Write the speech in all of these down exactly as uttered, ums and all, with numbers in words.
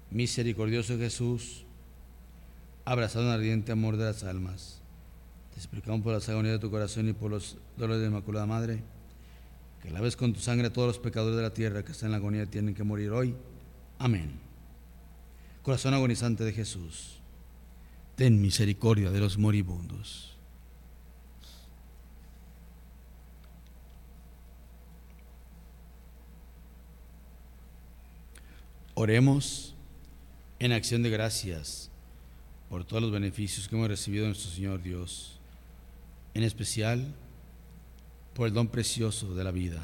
Misericordioso Jesús, abrazado en ardiente amor de las almas, te suplicamos por las agonías de tu corazón y por los dolores de la Inmaculada Madre, que laves con tu sangre a todos los pecadores de la tierra que están en la agonía y tienen que morir hoy. Amén. Corazón agonizante de Jesús, ten misericordia de los moribundos. Oremos en acción de gracias por todos los beneficios que hemos recibido de nuestro Señor Dios, en especial por el don precioso de la vida,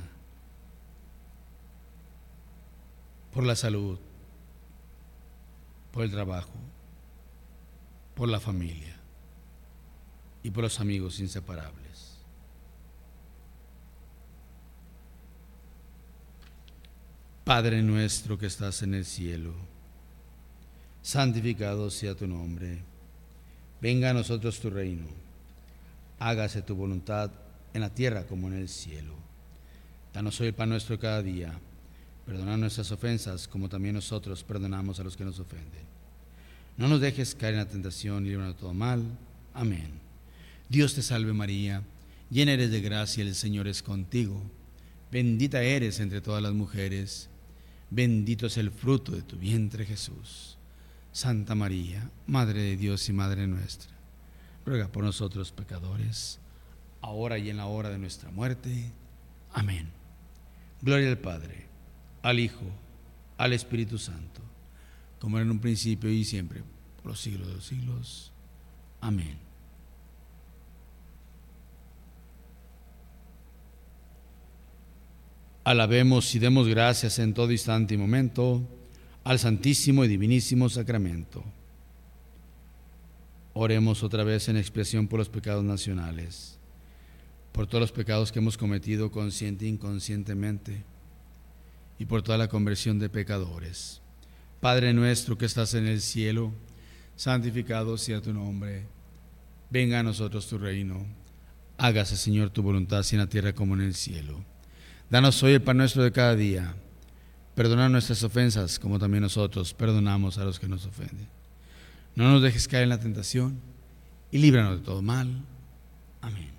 por la salud, por el trabajo, por la familia y por los amigos inseparables. Padre nuestro que estás en el cielo, santificado sea tu nombre. Venga a nosotros tu reino. Hágase tu voluntad en la tierra como en el cielo. Danos hoy el pan nuestro de cada día. Perdona nuestras ofensas como también nosotros perdonamos a los que nos ofenden. No nos dejes caer en la tentación y líbranos de todo mal. Amén. Dios te salve María, llena eres de gracia, el Señor es contigo. Bendita eres entre todas las mujeres. Bendito es el fruto de tu vientre Jesús. Santa María, Madre de Dios y Madre nuestra, ruega por nosotros pecadores, ahora y en la hora de nuestra muerte. Amén. Gloria al Padre, al Hijo, al Espíritu Santo, como era en un principio y siempre, por los siglos de los siglos. Amén. Alabemos y demos gracias en todo instante y momento al Santísimo y Divinísimo Sacramento. Oremos otra vez en expiación por los pecados nacionales, por todos los pecados que hemos cometido consciente e inconscientemente, y por toda la conversión de pecadores. Padre nuestro que estás en el cielo, santificado sea tu nombre. Venga a nosotros tu reino. Hágase, Señor, tu voluntad, así en la tierra como en el cielo. Danos hoy el pan nuestro de cada día. Perdona nuestras ofensas, como también nosotros perdonamos a los que nos ofenden. No nos dejes caer en la tentación y líbranos de todo mal. Amén.